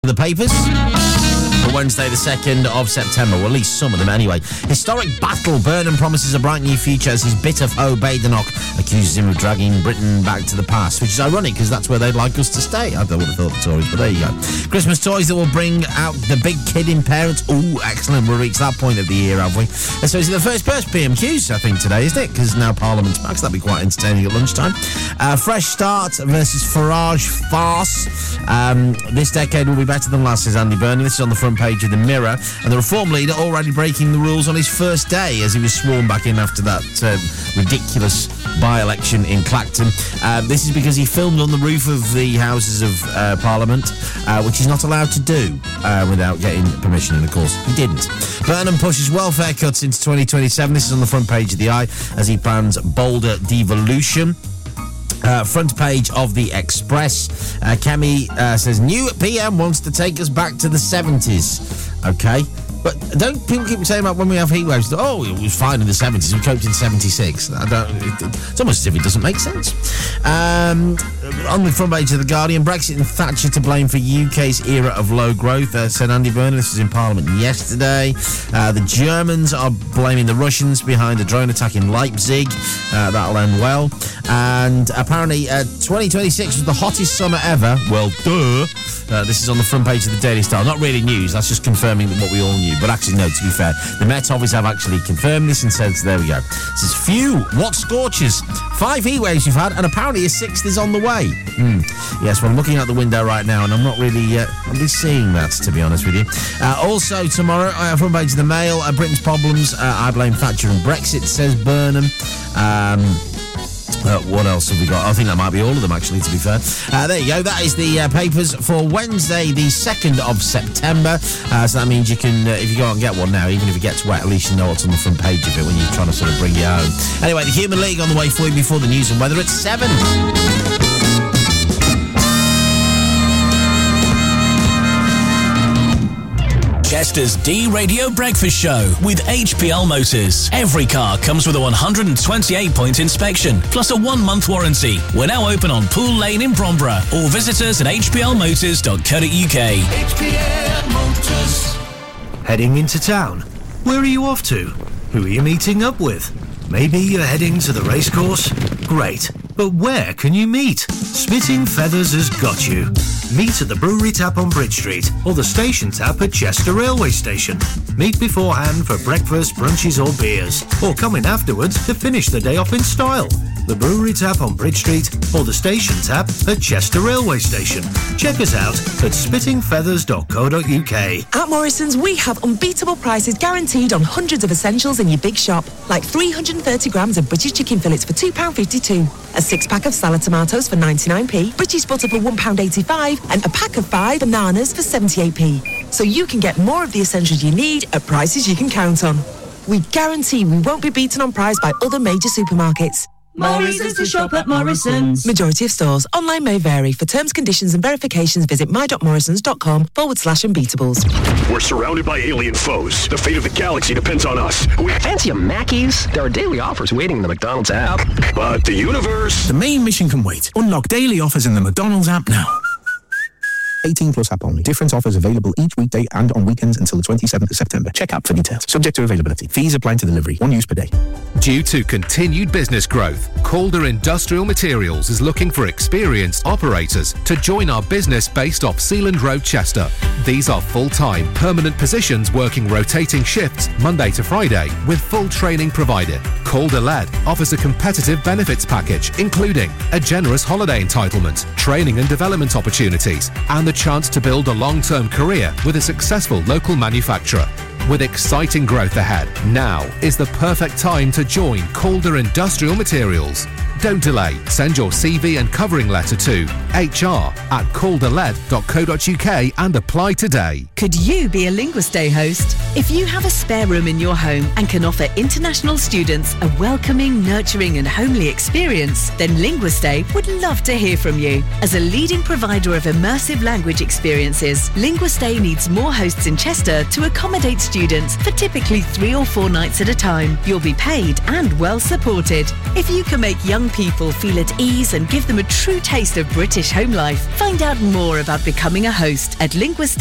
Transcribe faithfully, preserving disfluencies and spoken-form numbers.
The papers for Wednesday the second of September, well, at least some of them anyway. Historic battle. Burnham promises a bright new future as his bitter foe Badenoch accuses him of dragging Britain back to the past, which is ironic because that's where they'd like us to stay. I would have thought the Tories, but there you go. Christmas toys that will bring out the big kid in parents. Ooh, excellent. We'll reach that point of the year, have we? And so it's the first burst P M Qs, I think, today, isn't it? Because now Parliament's back, so that'll be quite entertaining at lunchtime. Uh, fresh start versus Farage farce. Um, this decade will be better than last, says Andy Burnham. This is on the front page of the Mirror. And the Reform leader already breaking the rules on his first day as he was sworn back in after that um, ridiculous by-election in Clacton. Uh, this is because he filmed on the roof of the Houses of uh, Parliament, uh, which he's not allowed to do uh, without getting permission, and of course he didn't. Burnham pushes welfare cuts into twenty twenty-seven. This is on the front page of the Eye as he plans bolder devolution. Uh, front page of the Express. Uh, Kemi uh, says, new P M wants to take us back to the seventies. Okay. But don't people keep saying about when we have heat waves, oh, it was fine in the seventies, we coped in seventy-six. I don't, it, it's almost as if it doesn't make sense. Um, on the front page of The Guardian, Brexit and Thatcher to blame for U K's era of low growth, uh, said Andy Burnham. This was in Parliament yesterday. Uh, the Germans are blaming the Russians behind a drone attack in Leipzig. Uh, that'll end well. And apparently uh, twenty twenty-six was the hottest summer ever. Well, duh. Uh, this is on the front page of the Daily Star. Not really news, that's just confirming what we all knew. But actually, no, to be fair, the Met Office have actually confirmed this and says, there we go. It says, phew, what scorches. Five heat waves you've had, and apparently a sixth is on the way. Mm. Yes, well, I'm looking out the window right now, and I'm not really, uh, I'm really seeing that, to be honest with you. Uh, also, tomorrow, uh, front page of the Mail, uh, Britain's problems. Uh, I blame Thatcher and Brexit, says Burnham. Um... Uh, what else have we got? I think that might be all of them, actually, to be fair. Uh, there you go. That is the uh, papers for Wednesday, the second of September. Uh, so that means you can, uh, if you go out and get one now, even if it gets wet, at least you know what's on the front page of it when you're trying to sort of bring it home. Anyway, the Human League on the way for you before the news and weather at seven. Chester's D-Radio Breakfast Show with H P L Motors. Every car comes with a one hundred twenty-eight point inspection, plus a one-month warranty. We're now open on Pool Lane in Bromborough, or visit us at h p l motors dot co dot u k. H P L Motors. Heading into town? Where are you off to? Who are you meeting up with? Maybe you're heading to the racecourse? Great. But where can you meet? Spitting Feathers has got you. Meet at the Brewery Tap on Bridge Street or the Station Tap at Chester Railway Station. Meet beforehand for breakfast, brunches or beers, or come in afterwards to finish the day off in style. The Brewery Tap on Bridge Street or the Station Tap at Chester Railway Station. Check us out at spitting feathers dot co dot u k. At Morrison's, we have unbeatable prices guaranteed on hundreds of essentials in your big shop, like three hundred thirty grams of British chicken fillets for two pounds fifty-two, a six-pack of salad tomatoes for ninety-nine p, British butter for one pound eighty-five, and a pack of five bananas for seventy-eight p. So you can get more of the essentials you need at prices you can count on. We guarantee we won't be beaten on price by other major supermarkets. More reasons to shop at Morrison's. Majority of stores. Online may vary. For terms, conditions and verifications, visit my.morrisons.com forward slash unbeatables. We're surrounded by alien foes. The fate of the galaxy depends on us. We fancy a Mackey's? There are daily offers waiting in the McDonald's app. But the universe... The main mission can wait. Unlock daily offers in the McDonald's app now. eighteen plus app only. Different offers available each weekday and on weekends until the twenty-seventh of September. Check app for details. Subject to availability. Fees apply to delivery. One use per day. Due to continued business growth, Calder Industrial Materials is looking for experienced operators to join our business based off Sealand Road, Chester. These are full-time, permanent positions working rotating shifts Monday to Friday with full training provided. Calder L E D offers a competitive benefits package including a generous holiday entitlement, training and development opportunities, and the chance to build a long-term career with a successful local manufacturer. With exciting growth ahead, now is the perfect time to join Calder Industrial Materials. Don't delay. Send your C V and covering letter to h r at calder led dot co dot u k and apply today. Could you be a Linguistay host? If you have a spare room in your home and can offer international students a welcoming, nurturing and homely experience, then Linguistay would love to hear from you. As a leading provider of immersive language experiences, Linguistay needs more hosts in Chester to accommodate students for typically three or four nights at a time. You'll be paid and well supported. If you can make young people feel at ease and give them a true taste of British home life, find out more about becoming a host at Linguistay.